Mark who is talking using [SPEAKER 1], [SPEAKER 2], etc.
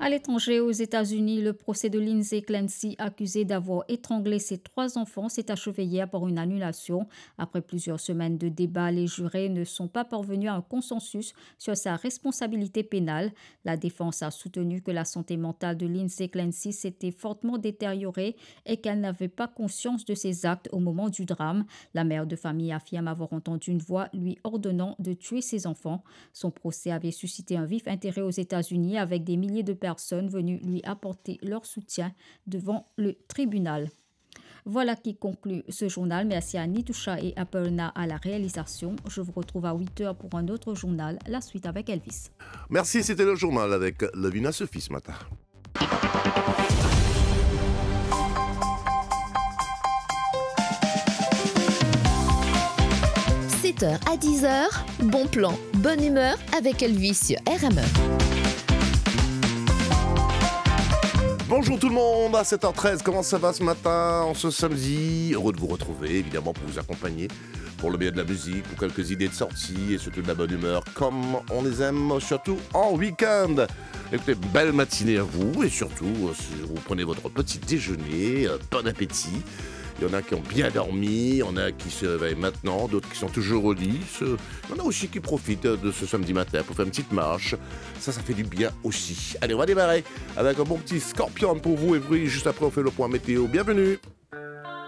[SPEAKER 1] À l'étranger, aux États-Unis, le procès de Lindsay Clancy, accusée d'avoir étranglé ses trois enfants, s'est achevé hier par une annulation. Après plusieurs semaines de débats, les jurés ne sont pas parvenus à un consensus sur sa responsabilité pénale. La défense a soutenu que la santé mentale de Lindsay Clancy s'était fortement détériorée et qu'elle n'avait pas conscience de ses actes au moment du drame. La mère de famille affirme avoir entendu une voix lui ordonnant de tuer ses enfants. Son procès avait suscité un vif intérêt aux États-Unis avec des milliers de personnes venues lui apporter leur soutien devant le tribunal. Voilà qui conclut ce journal. Merci à Nitoucha et Aperna à la réalisation. Je vous retrouve à 8h pour un autre journal, la suite avec Elvis.
[SPEAKER 2] Merci, c'était le journal avec Levina Sophie ce matin.
[SPEAKER 3] 7h à 10h, bon plan, bonne humeur avec Elvis sur RME.
[SPEAKER 2] Bonjour tout le monde, à 7h13, comment ça va ce matin, en ce samedi? Heureux de vous retrouver, évidemment, pour vous accompagner, pour le bien de la musique, pour quelques idées de sortie et surtout de la bonne humeur, comme on les aime, surtout en week-end. Écoutez, belle matinée à vous et surtout, si vous prenez votre petit déjeuner, bon appétit. Il y en a qui ont bien dormi, il y en a qui se réveillent maintenant, d'autres qui sont toujours au lit. Il y en a aussi qui profitent de ce samedi matin pour faire une petite marche. Ça fait du bien aussi. Allez, on va démarrer avec un bon petit Scorpion pour vous et puis juste après on fait le point météo. Bienvenue!